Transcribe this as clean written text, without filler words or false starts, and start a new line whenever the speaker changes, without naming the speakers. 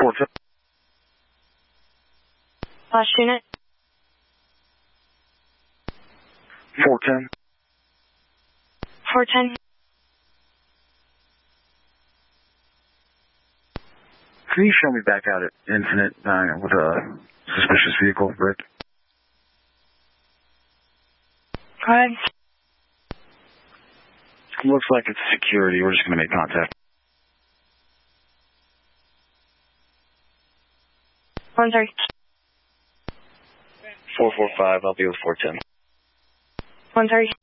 410.
Last unit.
410.
410.
Can you show me back out at Infinite with a suspicious vehicle, Rick?
Go ahead.
Looks like it's security. We're just going to make contact.
130.
445. I'll be with 410.
130.